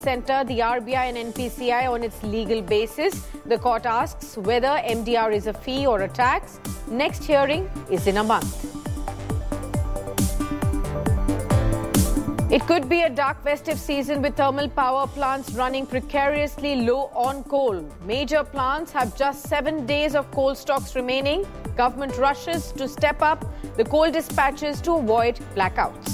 Center, the RBI and NPCI on its legal basis. The court asks whether MDR is a fee or a tax. Next hearing is in a month. It could be a dark festive season with thermal power plants running precariously low on coal. Major plants have just 7 days of coal stocks remaining. Government rushes to step up the coal dispatches to avoid blackouts.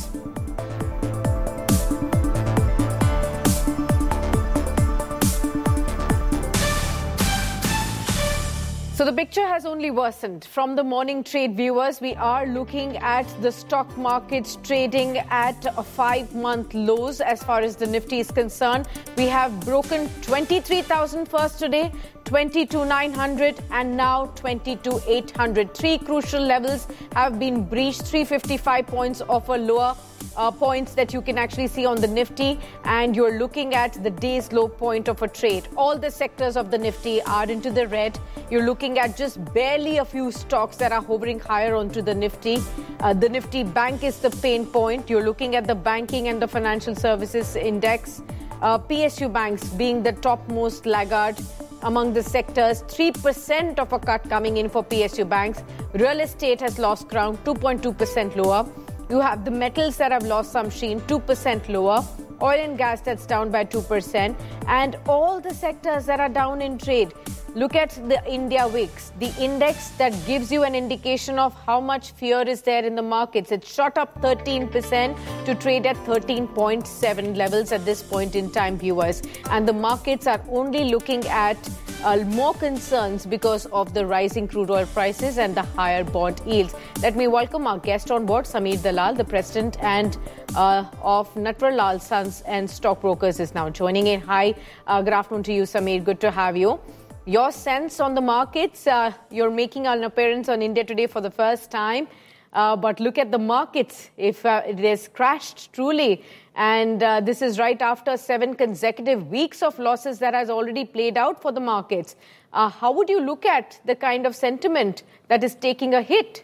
So the picture has only worsened. From the morning trade, viewers, we are looking at the stock markets trading at 5-month lows as far as the Nifty is concerned. We have broken 23,000 first today, 22,900 and now 22,800. Three crucial levels have been breached, 355 points of a lower points that you can actually see on the Nifty, and you're looking at the day's low point of a trade. All the sectors of the Nifty are into the red. You're looking at just barely a few stocks that are hovering higher onto the Nifty. The Nifty Bank is the pain point. You're looking at the banking and the financial services index. PSU banks being the topmost laggard among the sectors. 3% of a cut coming in for PSU banks. Real estate has lost ground, 2.2% lower. You have the metals that have lost some sheen, 2% lower. Oil and gas that's down by 2%. And all the sectors that are down in trade. Look at the India VIX, the index that gives you an indication of how much fear is there in the markets. It shot up 13% to trade at 13.7 levels at this point in time, viewers. And the markets are only looking at more concerns because of the rising crude oil prices and the higher bond yields. Let me welcome our guest on board, Sameer Dalal, the president and of Natwar Lal Sons and Stockbrokers, is now joining in. Hi, good afternoon to you, Sameer. Good to have you. Your sense on the markets, you're making an appearance on India Today for the first time. But look at the markets, if it has crashed truly. And this is right after 7 consecutive weeks of losses that has already played out for the markets. How would you look at the kind of sentiment that is taking a hit?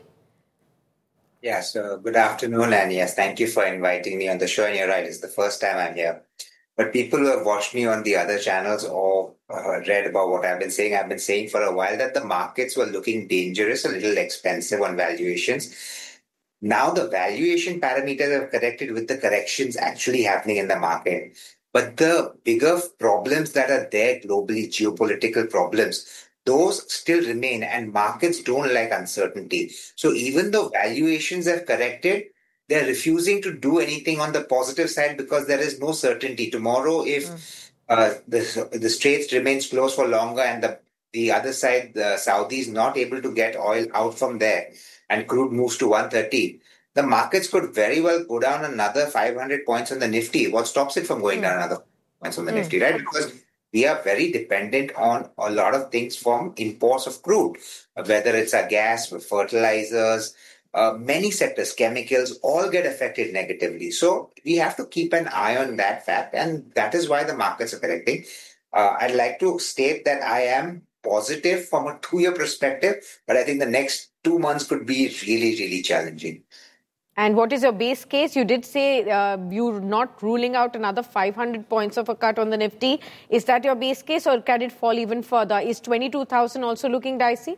Yes, good afternoon. And yes, thank you for inviting me on the show. And you're right, it's the first time I'm here. But people who have watched me on the other channels or read about what I've been saying for a while that the markets were looking dangerous, a little expensive on valuations. Now the valuation parameters have corrected with the corrections actually happening in the market. But the bigger problems that are there globally, geopolitical problems, those still remain, and markets don't like uncertainty. So even though valuations have corrected, they're refusing to do anything on the positive side because there is no certainty. Tomorrow, if the Straits remains closed for longer and the other side, the Saudis, not able to get oil out from there and crude moves to 130, the markets could very well go down another 500 points on the Nifty. What stops it from going down another points on the Nifty, right? Because we are very dependent on a lot of things from imports of crude, whether it's our gas, fertilizers, many sectors, chemicals, all get affected negatively. So we have to keep an eye on that fact, and that is why the markets are correcting. I'd like to state that I am positive from a 2-year perspective, but I think the next 2 months could be really, really challenging. And what is your base case? You did say you're not ruling out another 500 points of a cut on the Nifty. Is that your base case, or can it fall even further? Is 22,000 also looking dicey?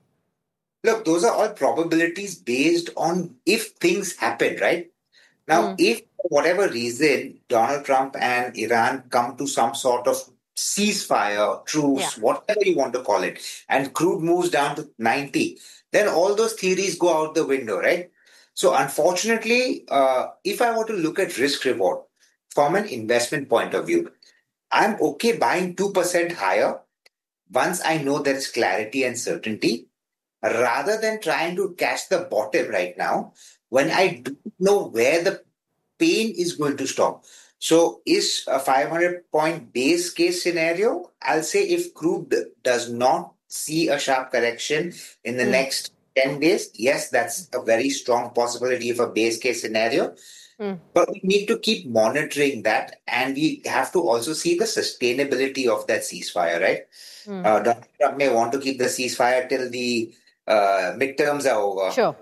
Look, those are all probabilities based on if things happen, right? Now, if for whatever reason Donald Trump and Iran come to some sort of ceasefire, truce, whatever you want to call it, and crude moves down to 90, then all those theories go out the window, right? So unfortunately, if I were to look at risk reward from an investment point of view, I'm okay buying 2% higher once I know there is clarity and certainty, rather than trying to catch the bottom right now when I don't know where the pain is going to stop. So is a 500-point base case scenario? I'll say if crude does not see a sharp correction in the next 10 days, yes, that's a very strong possibility of a base case scenario. But we need to keep monitoring that, and we have to also see the sustainability of that ceasefire, right? Donald Trump may want to keep the ceasefire till the midterms are over. Sure.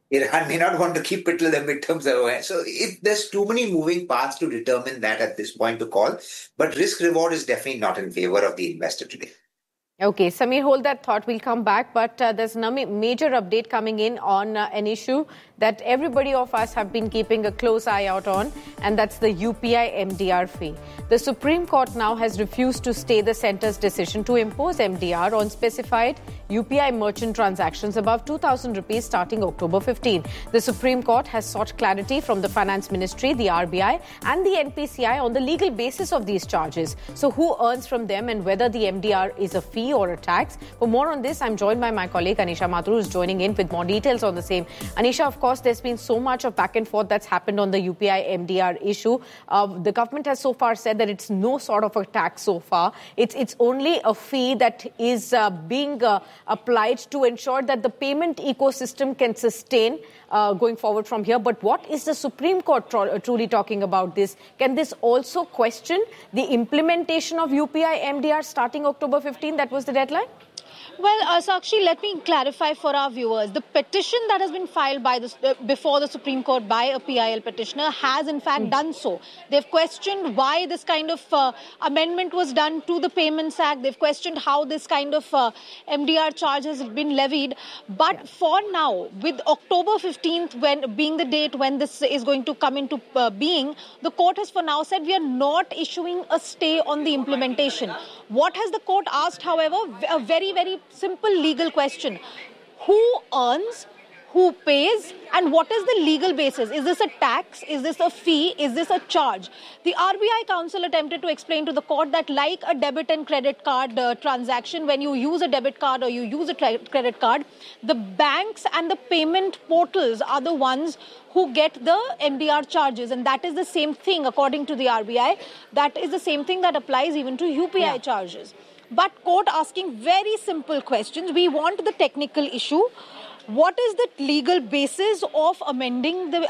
Iran may not want to keep it till the midterms are over. So there's too many moving parts to determine that at this point to call. But risk reward is definitely not in favor of the investor today. Okay, Samir, hold that thought. We'll come back. But there's a major update coming in on an issue that everybody of us have been keeping a close eye out on, and that's the UPI MDR fee. The Supreme Court now has refused to stay the centre's decision to impose MDR on specified UPI merchant transactions above 2,000 rupees starting October 15. The Supreme Court has sought clarity from the Finance Ministry, the RBI and the NPCI on the legal basis of these charges. So who earns from them and whether the MDR is a fee or a tax? For more on this, I'm joined by my colleague Anisha Mathur, who's joining in with more details on the same. Anisha, of course, there's been so much of back and forth that's happened on the UPI MDR issue. The government has so far said that it's no sort of a tax so far. It's only a fee that is being applied to ensure that the payment ecosystem can sustain going forward from here. But what is the Supreme Court truly talking about this? Can this also question the implementation of UPI MDR starting October 15? That was the deadline? Well, Sakshi, let me clarify for our viewers. The petition that has been filed by before the Supreme Court by a PIL petitioner has in fact done so. They've questioned why this kind of amendment was done to the Payments Act. They've questioned how this kind of MDR charge has been levied. But for now, with October 15th when being the date when this is going to come into being, the court has for now said we are not issuing a stay on the implementation. What has the court asked, however? A very, very simple legal question. Who earns, who pays, and what is the legal basis? Is this a tax? Is this a fee? Is this a charge? The RBI counsel attempted to explain to the court that like a debit and credit card transaction, when you use a debit card or you use a credit card, the banks and the payment portals are the ones who get the MDR charges. And that is the same thing, according to the RBI. That is the same thing that applies even to UPI charges. But court asking very simple questions. We want the technical issue. What is the legal basis of amending the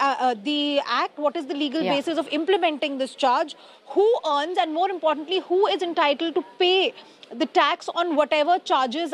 act? What is the legal basis of implementing this charge? Who earns, and more importantly, who is entitled to pay the tax on whatever charges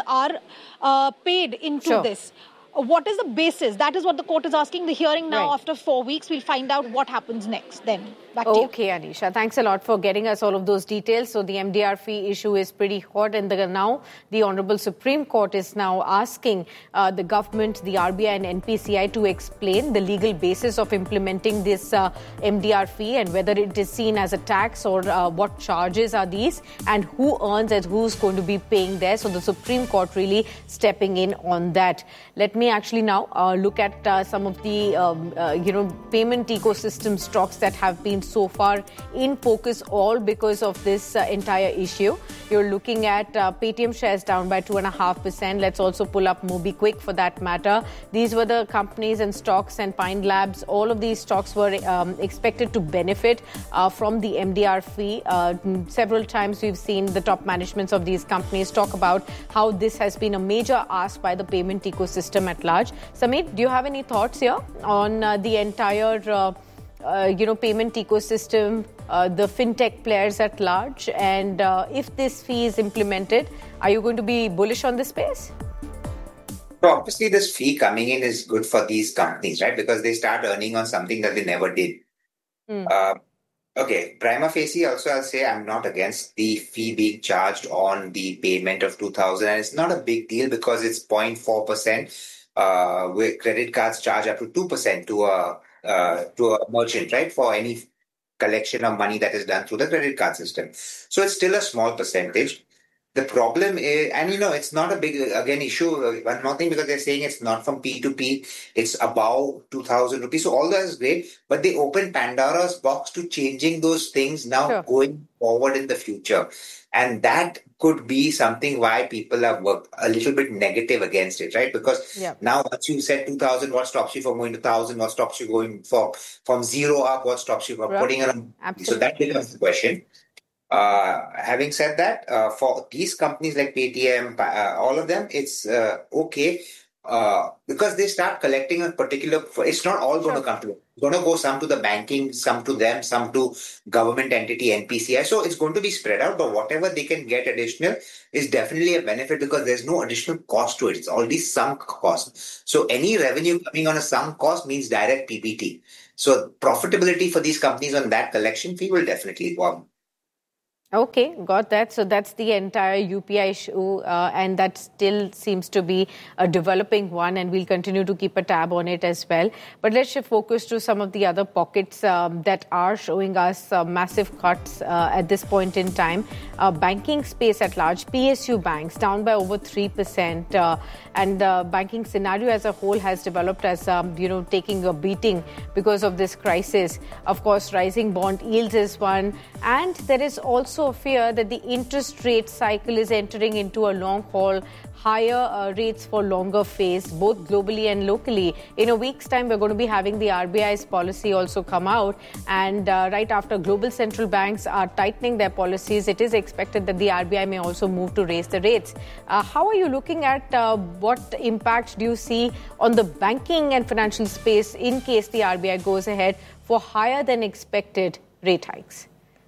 are paid into this? What is the basis? That is what the court is asking. The hearing now after 4 weeks, we'll find out what happens next. Then back to you. Okay, Anisha. Thanks a lot for getting us all of those details. So the MDR fee issue is pretty hot, and now the Honorable Supreme Court is now asking the government, the RBI and NPCI to explain the legal basis of implementing this MDR fee and whether it is seen as a tax or what charges are these and who earns and who's going to be paying there. So the Supreme Court really stepping in on that. Let me actually now look at some of the payment ecosystem stocks that have been so far in focus, all because of this entire issue. You're looking at Paytm shares down by 2.5%. Let's also pull up MobiKwik for that matter. These were the companies and stocks, and Pine Labs. All of these stocks were expected to benefit from the MDR fee. Several times we've seen the top managements of these companies talk about how this has been a major ask by the payment ecosystem at large. Samir, do you have any thoughts here on the entire payment ecosystem, the fintech players at large, and if this fee is implemented, are you going to be bullish on this space? So obviously, this fee coming in is good for these companies, right? Because they start earning on something that they never did. Okay, prima facie, also I'll say I'm not against the fee being charged on the payment of 2,000, and it's not a big deal because it's 0.4%. With credit cards charge up to 2% to a merchant, right, for any collection of money that is done through the credit card system. So it's still a small percentage. The problem is, and it's not a big, again, issue. One more thing, because they're saying it's not from P2P, it's above 2,000 rupees. So all that is great, but they open Pandora's box to changing those things now going forward in the future. And that could be something why people have worked a little bit negative against it, right? Because now once you said 2,000, what stops you from going to 1,000? What stops you going from zero up? What stops you from putting it on? So that becomes the question. Having said that, for these companies like Paytm, all of them, it's okay because they start collecting a particular. It's not all going to come to it. going to go some to the banking, some to them, some to government entity, NPCI. So it's going to be spread out, but whatever they can get additional is definitely a benefit because there's no additional cost to it. It's already sunk cost. So any revenue coming on a sunk cost means direct PBT. So profitability for these companies on that collection fee will definitely go up. Okay, got that. So that's the entire UPI issue, and that still seems to be a developing one, and we'll continue to keep a tab on it as well. But let's shift focus to some of the other pockets that are showing us massive cuts at this point in time. Banking space at large, PSU banks down by over 3%, and the banking scenario as a whole has developed as taking a beating because of this crisis. Of course, rising bond yields is one, and there is also a fear that the interest rate cycle is entering into a long haul, higher rates for longer phase, both globally and locally. In a week's time, we're going to be having the RBI's policy also come out. And right after global central banks are tightening their policies, it is expected that the RBI may also move to raise the rates. How are you looking at what impact do you see on the banking and financial space in case the RBI goes ahead for higher than expected rate hikes?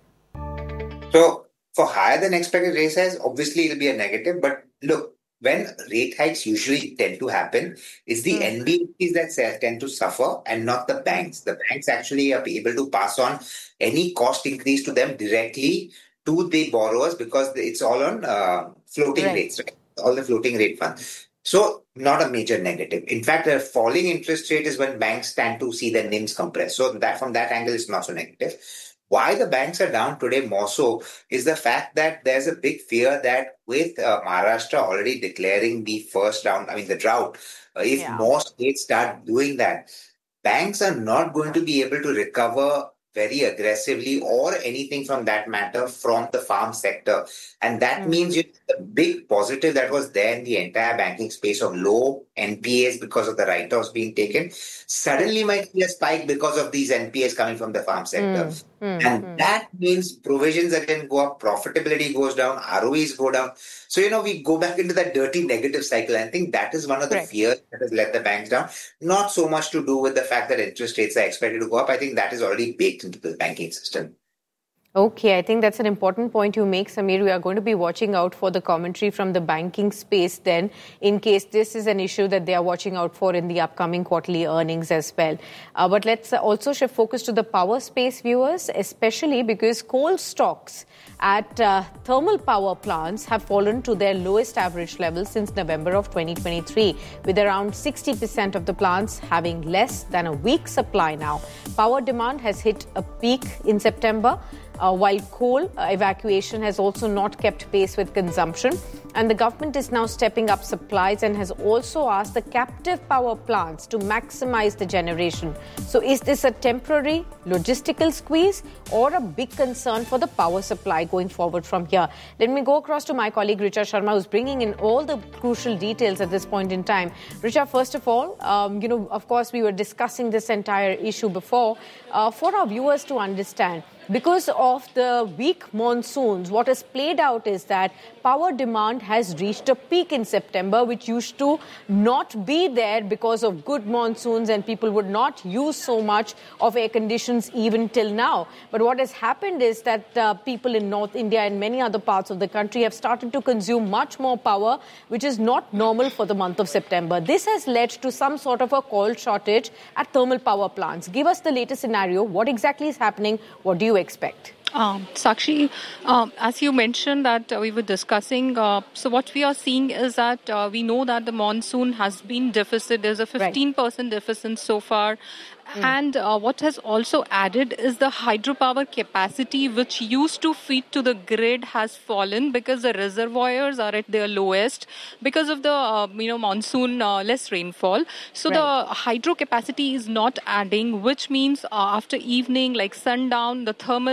So for higher than expected rate hikes, obviously it'll be a negative. But look, when rate hikes usually tend to happen, it's the NBFCs that tend to suffer and not the banks. The banks actually are able to pass on any cost increase to them directly to the borrowers because it's all on floating rates, right? All the floating rate funds. So not a major negative. In fact, a falling interest rate is when banks stand to see their NIMs compress. So that from that angle, it's not so negative. Why the banks are down today more so is the fact that there's a big fear that with Maharashtra already declaring the first round, the drought, if more states start doing that, banks are not going to be able to recover very aggressively or anything from that matter from the farm sector. And that means the big positive that was there in the entire banking space of low NPAs because of the write-offs being taken, suddenly might be a spike because of these NPAs coming from the farm sector. And that means provisions again go up, profitability goes down, ROEs go down. So, we go back into that dirty negative cycle. I think that is one of the fears that has let the banks down. Not so much to do with the fact that interest rates are expected to go up. I think that is already baked into the banking system. Okay, I think that's an important point you make, Samir. We are going to be watching out for the commentary from the banking space then, in case this is an issue that they are watching out for in the upcoming quarterly earnings as well. But let's also shift focus to the power space, viewers, especially because coal stocks at thermal power plants have fallen to their lowest average level since November of 2023, with around 60% of the plants having less than a week's supply now. Power demand has hit a peak in September, while coal evacuation has also not kept pace with consumption. And the government is now stepping up supplies and has also asked the captive power plants to maximize the generation. So is this a temporary logistical squeeze or a big concern for the power supply going forward from here? Let me go across to my colleague Richa Sharma, who's bringing in all the crucial details at this point in time. Richa, first of all, of course, we were discussing this entire issue before. For our viewers to understand, because of the weak monsoons, what has played out is that power demand has reached a peak in September, which used to not be there because of good monsoons and people would not use so much of air conditions even till now. But what has happened is that people in North India and many other parts of the country have started to consume much more power, which is not normal for the month of September. This has led to some sort of a coal shortage at thermal power plants. Give us the latest scenario. What exactly is happening? What do you expect? Sakshi, as you mentioned that we were discussing, so what we are seeing is that we know that the monsoon has been deficit. There's a 15% deficit so far. And what has also added is the hydropower capacity, which used to feed to the grid, has fallen because the reservoirs are at their lowest because of the monsoon less rainfall. So the hydro capacity is not adding, which means after evening, like sundown, the thermal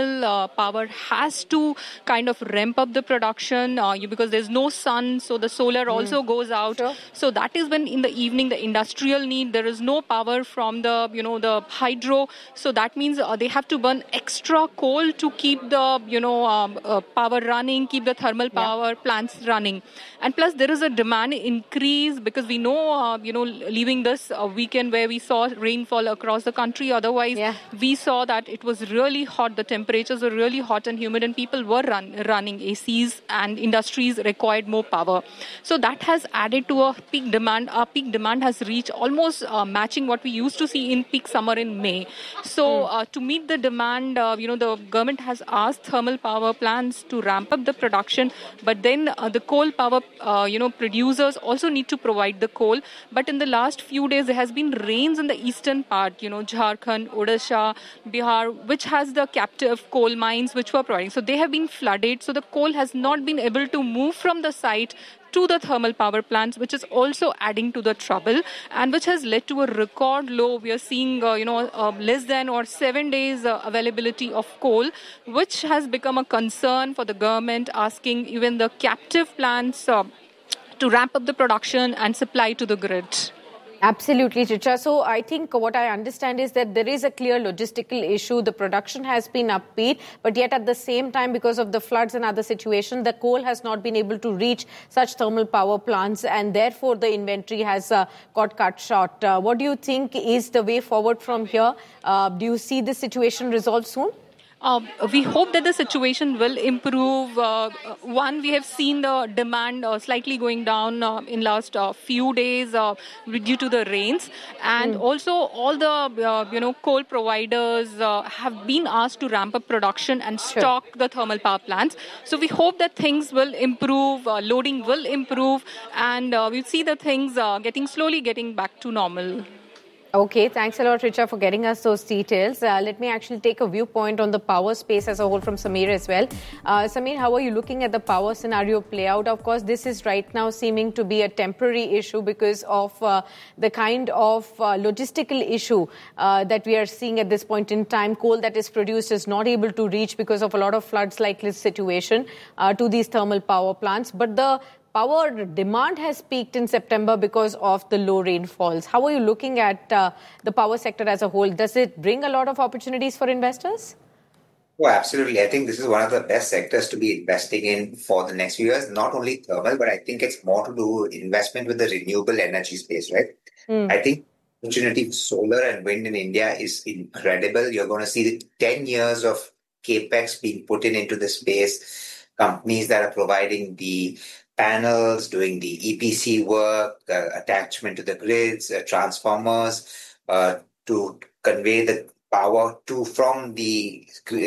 power has to kind of ramp up the production because there's no sun, so the solar also goes out. Sure. So that is when in the evening the industrial need, there is no power from the the hydro. So that means they have to burn extra coal to keep the power running, keep the thermal power plants running. And plus there is a demand increase because we know leaving this weekend where we saw rainfall across the country. Otherwise, we saw that it was really hot. The temperatures were really hot and humid, and people were running ACs, and industries required more power. So that has added to a peak demand. Our peak demand has reached almost matching what we used to see in peak summer in May. So to meet the demand, the government has asked thermal power plants to ramp up the production, but then the coal power producers also need to provide the coal. But in the last few days, there has been rains in the eastern part, Jharkhand, Odisha, Bihar, which has the captive coal mines which were providing. So they have been flooded. So the coal has not been able to move from the site to the thermal power plants, which is also adding to the trouble and which has led to a record low. We are seeing, less than or 7 days availability of coal, which has become a concern for the government, asking even the captive plants to ramp up the production and supply to the grid. Absolutely, Richa. So I think what I understand is that there is a clear logistical issue. The production has been upbeat, but yet at the same time, because of the floods and other situations, the coal has not been able to reach such thermal power plants, and therefore the inventory has got cut short. What do you think is the way forward from here? Do you see the situation resolved soon? We hope that the situation will improve. One, we have seen the demand slightly going down in last few days due to the rains, and also all the coal providers have been asked to ramp up production and stock the thermal power plants. So we hope that things will improve, loading will improve, and we'll see the things slowly getting back to normal. Okay, thanks a lot, Richa, for getting us those details. Let me actually take a viewpoint on the power space as a whole from Samir as well. Samir, how are you looking at the power scenario play out? Of course, this is right now seeming to be a temporary issue because of the kind of logistical issue that we are seeing at this point in time. Coal that is produced is not able to reach because of a lot of floods like this situation to these thermal power plants. But the power demand has peaked in September because of the low rainfalls. How are you looking at the power sector as a whole? Does it bring a lot of opportunities for investors? Oh, absolutely. I think this is one of the best sectors to be investing in for the next few years. Not only thermal, but I think it's more to do investment with the renewable energy space, right? I think the opportunity for solar and wind in India is incredible. You're going to see 10 years of capex being put into the space. Companies that are providing the panels, doing the EPC work, attachment to the grids, transformers, to convey the power from the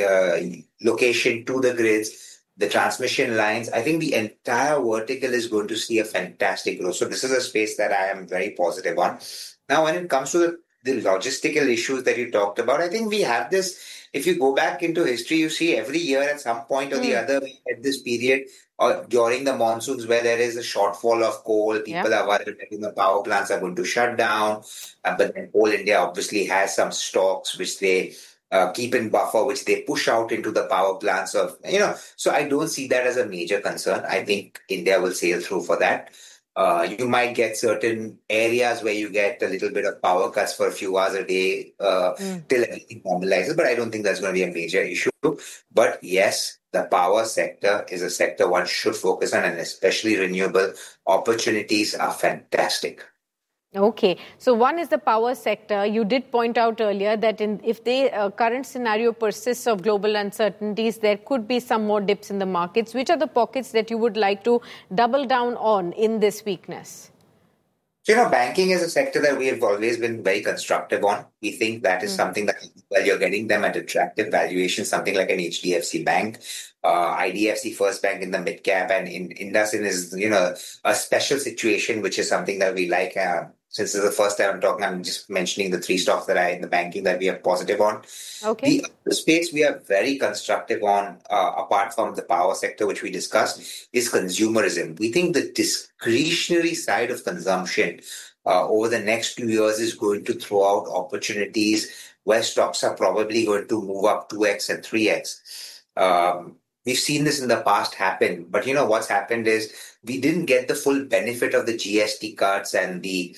location to the grids, the transmission lines. I think the entire vertical is going to see a fantastic growth. So this is a space that I am very positive on. Now, when it comes to the logistical issues that you talked about, I think we have this. If you go back into history, you see every year at some point or the other, at this period during the monsoons where there is a shortfall of coal, people are worried that the power plants are going to shut down. But then Coal India obviously has some stocks which they keep in buffer, which they push out into the power plants So I don't see that as a major concern. I think India will sail through for that. You might get certain areas where you get a little bit of power cuts for a few hours a day till everything normalizes, but I don't think that's going to be a major issue. But yes, the power sector is a sector one should focus on, and especially renewable opportunities are fantastic. Okay. So one is the power sector. You did point out earlier that if the current scenario persists of global uncertainties, there could be some more dips in the markets. Which are the pockets that you would like to double down on in this weakness? So, banking is a sector that we have always been very constructive on. We think that is something that, you're getting them at attractive valuations, something like an HDFC Bank, IDFC First Bank in the mid-cap, and in IndusInd is, a special situation, which is something that we like. Since this is the first time I'm talking, I'm just mentioning the three stocks that are in the banking that we are positive on. Okay. The other space we are very constructive on, apart from the power sector, which we discussed, is consumerism. We think the discretionary side of consumption over the next 2 years is going to throw out opportunities where stocks are probably going to move up 2x and 3x. We've seen this in the past happen, but what's happened is we didn't get the full benefit of the GST cuts and the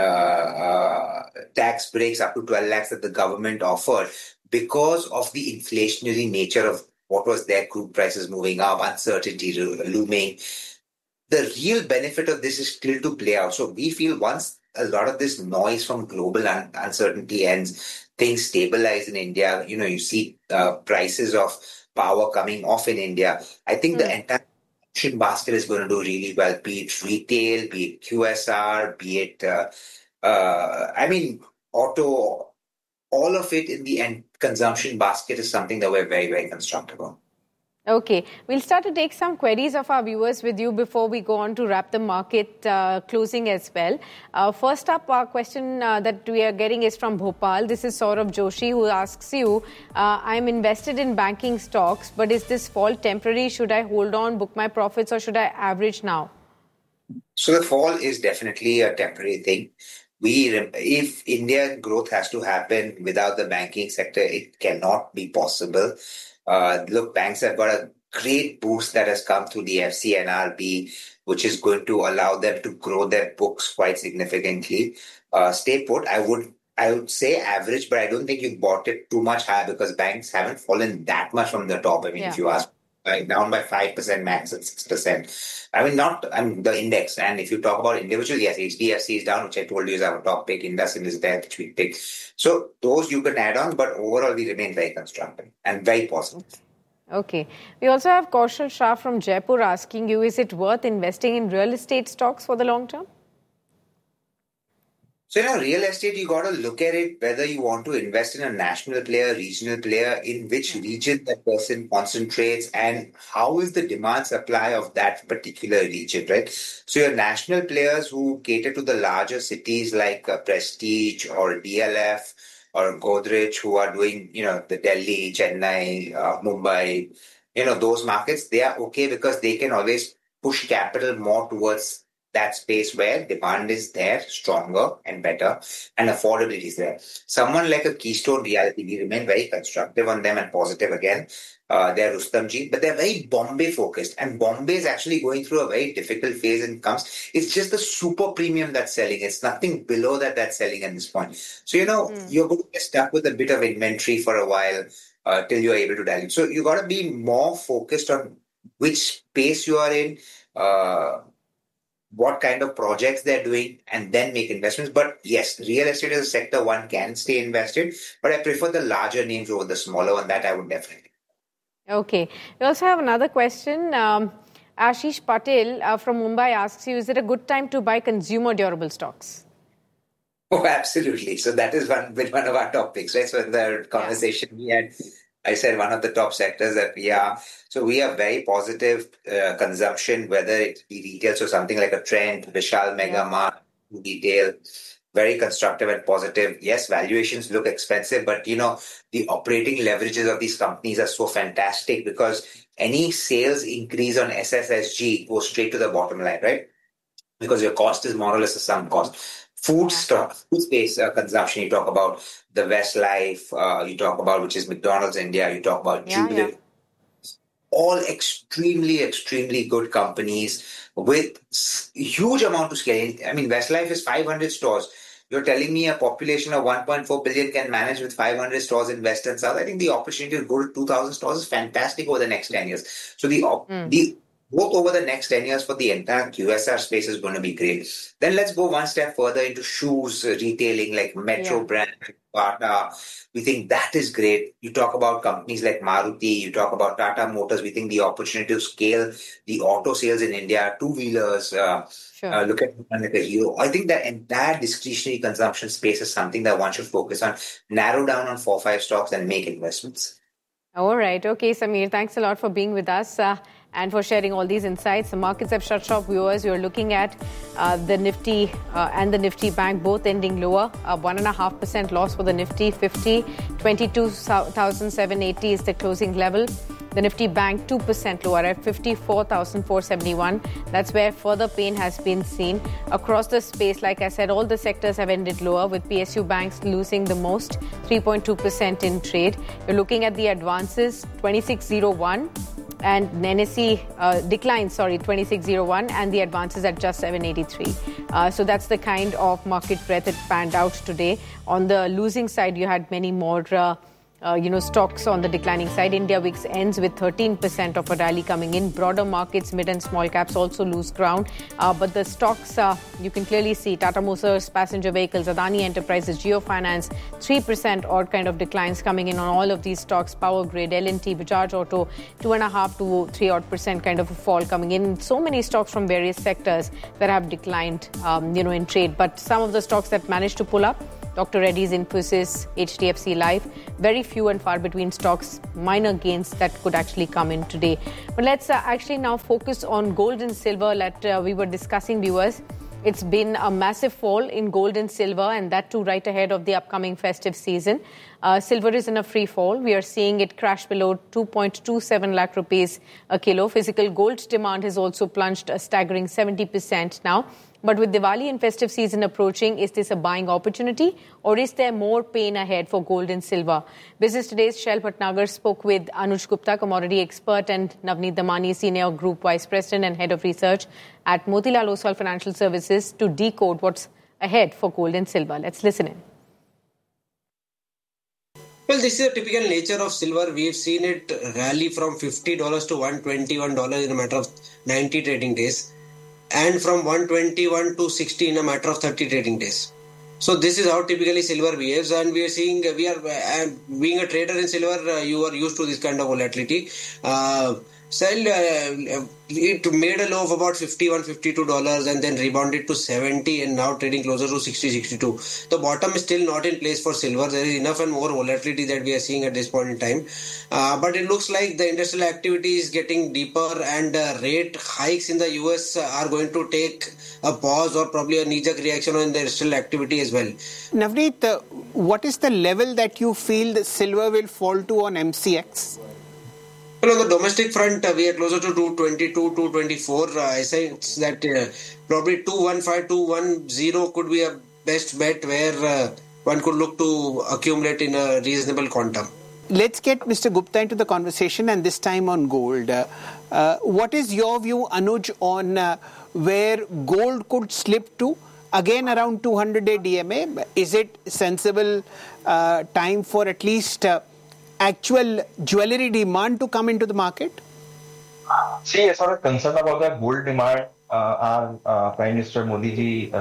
tax breaks up to 12 lakhs that the government offered because of the inflationary nature of what was there, crude prices moving up, uncertainty looming. The real benefit of this is still to play out. So we feel once a lot of this noise from global uncertainty ends, things stabilize in India, you see prices of power coming off in India. I think the entire basket is going to do really well, be it retail, be it QSR, be it, auto, all of it in the end consumption basket is something that we're very, very constructive on. Okay, we'll start to take some queries of our viewers with you before we go on to wrap the market closing as well. First up, our question that we are getting is from Bhopal. This is Saurabh Joshi who asks you, I'm invested in banking stocks, but is this fall temporary? Should I hold on, book my profits, or should I average now? So the fall is definitely a temporary thing. If India growth has to happen without the banking sector, it cannot be possible. Look, banks have got a great boost that has come through the FCNRB, which is going to allow them to grow their books quite significantly. Stay put. I would say average, but I don't think you bought it too much high because banks haven't fallen that much from the top. If you ask, down by 5% max and 6%. The index. And if you talk about individual, yes, HDFC is down, which I told you is our top pick. IndusInd is there, which we pick. So those you can add on, but overall we remain very constructive and very positive. Okay. We also have Kaushal Shah from Jaipur asking you, is it worth investing in real estate stocks for the long term? So, real estate, you got to look at it whether you want to invest in a national player, regional player, in which region that person concentrates, and how is the demand supply of that particular region, right? So, your national players who cater to the larger cities like Prestige or DLF or Godrej, who are doing, the Delhi, Chennai, Mumbai, those markets, they are okay because they can always push capital more towards that space where demand is there, stronger and better, and affordability is there. Someone like a Keystone Realty, we remain very constructive on them and positive again. They're Rustomjee, but they're very Bombay focused. And Bombay is actually going through a very difficult phase in comes. It's just the super premium that's selling. It's nothing below that's selling at this point. So, you're going to get stuck with a bit of inventory for a while till you're able to dilute. So you got to be more focused on which space you are in, what kind of projects they're doing, and then make investments. But yes, real estate is a sector one can stay invested, but I prefer the larger names over the smaller one. That I would definitely. Okay. We also have another question. Ashish Patel from Mumbai asks you, is it a good time to buy consumer durable stocks? Oh, absolutely. So that is one of our topics, right? So in the conversation we had, I said one of the top sectors that we are. So we are very positive consumption, whether it be retail, so something like a Trend, Vishal, Mega Mart, retail, very constructive and positive. Yes, valuations look expensive, but the operating leverages of these companies are so fantastic because any sales increase on SSSG goes straight to the bottom line, right? Because your cost is more or less the sum cost. Food space consumption, you talk about the Westlife, you talk about, which is McDonald's India, you talk about Jubilant. All extremely, extremely good companies with huge amount of scale. I mean, Westlife is 500 stores. You're telling me a population of 1.4 billion can manage with 500 stores in West and South. I think the opportunity to go to 2,000 stores is fantastic over the next 10 years. So the growth over the next 10 years for the entire QSR space is going to be great. Then let's go one step further into shoes retailing like Metro brand, Bata. We think that is great. You talk about companies like Maruti, you talk about Tata Motors. We think the opportunity to scale the auto sales in India, two-wheelers, look at like a Hero. I think that entire discretionary consumption space is something that one should focus on, narrow down on 4-5 stocks and make investments. All right. Okay, Samir, thanks a lot for being with us. And for sharing all these insights. The markets have shut shop, viewers. You're looking at the Nifty and the Nifty Bank both ending lower. 1.5% loss for the Nifty 50. 22,780 is the closing level. The Nifty banked 2% lower at 54,471. That's where further pain has been seen. Across the space, like I said, all the sectors have ended lower, with PSU banks losing the most, 3.2% in trade. You're looking at the advances, 2601. And NSE declined, 2601, and the advances at just 783. So that's the kind of market breadth it panned out today. On the losing side, you had many more stocks on the declining side. India VIX ends with 13% of a rally coming in. Broader markets, mid and small caps also lose ground. But the stocks, you can clearly see Tata Motors, passenger vehicles, Adani Enterprises, Jio Finance, 3% odd kind of declines coming in on all of these stocks. Power Grid, L&T, Bajaj Auto, 2.5 to 3 odd percent kind of a fall coming in. So many stocks from various sectors that have declined, in trade. But some of the stocks that managed to pull up, Dr. Reddy's, Infosys, HDFC Life, very few and far between stocks, minor gains that could actually come in today. But let's actually now focus on gold and silver that we were discussing, viewers. It's been a massive fall in gold and silver, and that too right ahead of the upcoming festive season. Silver is in a free fall. We are seeing it crash below 2.27 lakh rupees a kilo. Physical gold demand has also plunged a staggering 70% now. But with Diwali and festive season approaching, is this a buying opportunity, or is there more pain ahead for gold and silver? Business Today's Shail Bhatnagar spoke with Anuj Gupta, commodity expert, and Navneet Damani, Senior Group Vice President and Head of Research at Motilal Oswal Financial Services, to decode what's ahead for gold and silver. Let's listen in. Well, this is a typical nature of silver. We've seen it rally from $50 to $121 in a matter of 90 trading days, and from 121 to 60 in a matter of 30 trading days. So this is how typically silver behaves, and we are seeing, being a trader in silver, you are used to this kind of volatility. It made a low of about $51, $52 and then rebounded to 70 and now trading closer to 60, 62. The bottom is still not in place for silver. There is enough and more volatility that we are seeing at this point in time. But it looks like the industrial activity is getting deeper, and rate hikes in the US are going to take a pause or probably a knee-jerk reaction on the industrial activity as well. Navneet, what is the level that you feel the silver will fall to on MCX? Well, on the domestic front, we are closer to 222, 224. I sense that probably 215, 210 could be a best bet where one could look to accumulate in a reasonable quantum. Let's get Mr. Gupta into the conversation, and this time on gold. What is your view, Anuj, on where gold could slip to? Again, around 200-day DMA. Is it sensible time for at least actual jewellery demand to come into the market? See, as far as concerned about the gold demand, our Prime Minister Modi ji,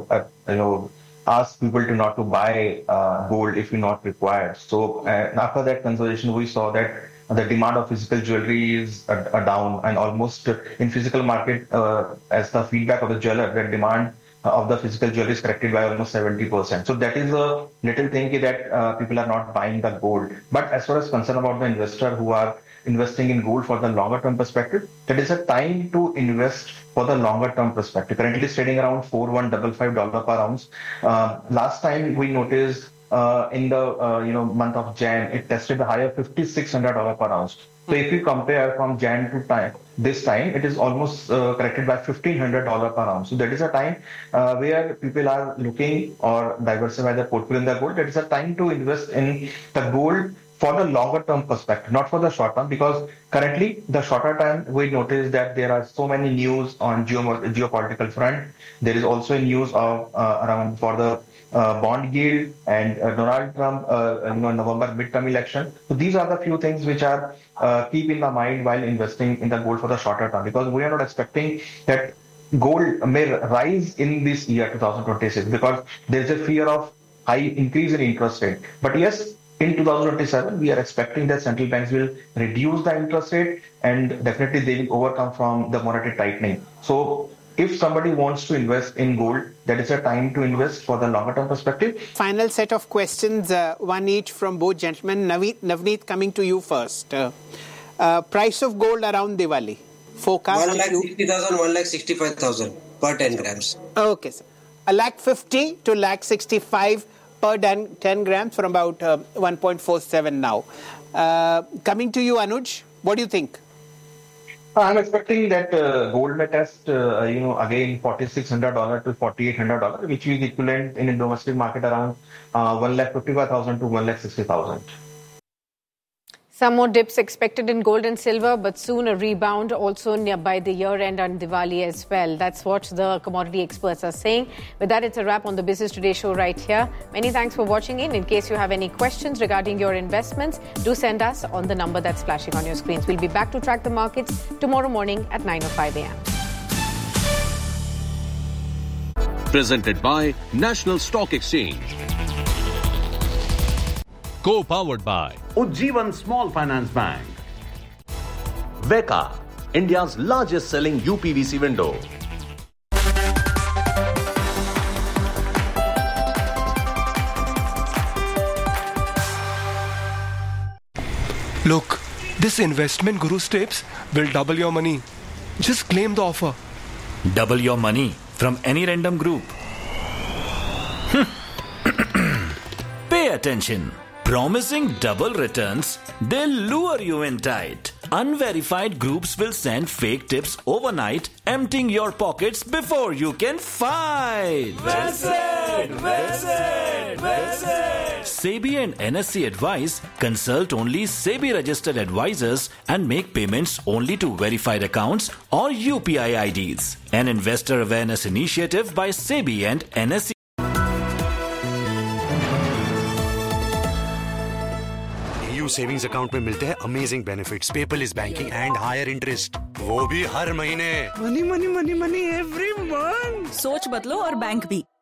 asked people to not to buy gold if not required. So after that conversation, we saw that the demand of physical jewelry is down, and almost in physical market, as the feedback of the jeweler, the demand of the physical jewelry is corrected by almost 70%. So that is a little thing that people are not buying the gold. But as far as concerned about the investor who are investing in gold for the longer term perspective, that is a time to invest for the longer term perspective. Currently it's trading around $4,155 per ounce. Last time we noticed in the month of Jan, it tested the higher $5,600 per ounce. So if you compare from Jan to this time, it is almost corrected by $1,500 per ounce. So that is a time where people are looking or diversify their portfolio in the gold. That is a time to invest in the gold for the longer term perspective, not for the short term, because currently the shorter term, we notice that there are so many news on geopolitical front. There is also news of around for the bond yield and Donald Trump, November midterm election. So these are the few things which are keep in the mind while investing in the gold for the shorter term, because we are not expecting that gold may rise in this year 2026 because there is a fear of high increase in interest rate. But yes, in 2027, we are expecting that central banks will reduce the interest rate and definitely they will overcome from the monetary tightening. So if somebody wants to invest in gold, that is a time to invest for the longer term perspective. Final set of questions, one each from both gentlemen. Navneet, coming to you first. Price of gold around Diwali. Forecast? 1,60,000, 1,65,000 per 10 grams. Okay, sir. 1,50,000 to 1,65,000 per 10 grams from about 1.47 now. Coming to you, Anuj. What do you think? I'm expecting that gold may test, again $4,600 to $4,800, which is equivalent in the domestic market around 1,55,000 to 1,60,000. Some more dips expected in gold and silver, but soon a rebound also by the year end and Diwali as well. That's what the commodity experts are saying. With that, it's a wrap on the Business Today show right here. Many thanks for watching in. In case you have any questions regarding your investments, do send us on the number that's flashing on your screens. We'll be back to track the markets tomorrow morning at 9:05 a.m. Presented by National Stock Exchange. Co-powered by Ujjivan Small Finance Bank. Veka, India's largest selling UPVC window. Look, this investment Guru's tips will double your money. Just claim the offer. Double your money from any random group. Pay attention. Promising double returns, they'll lure you in tight. Unverified groups will send fake tips overnight, emptying your pockets before you can fight. Visit! SEBI and NSE advise, consult only SEBI registered advisors and make payments only to verified accounts or UPI IDs. An investor awareness initiative by SEBI and NSE. Savings account में मिलते हैं amazing benefits, paperless banking and higher interest, वो भी हर महीने। Money money money money every month. सोच बदलो और bank भी।